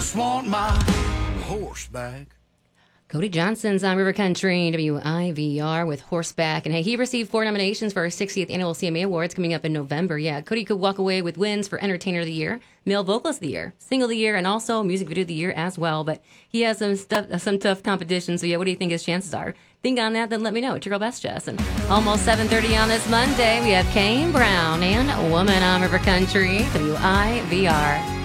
just want my horse back. Cody Johnson's on River Country, WIVR with Horseback. And hey, he received 4 nominations for our 60th Annual CMA Awards coming up in November. Yeah, Cody could walk away with wins for Entertainer of the Year, Male Vocalist of the Year, Single of the Year, and also Music Video of the Year as well. But he has some tough competition. So yeah, what do you think his chances are? Think on that, then let me know. It's your girl Best Jess. And almost 7:30 on this Monday, we have Kane Brown and Woman on River Country, WIVR.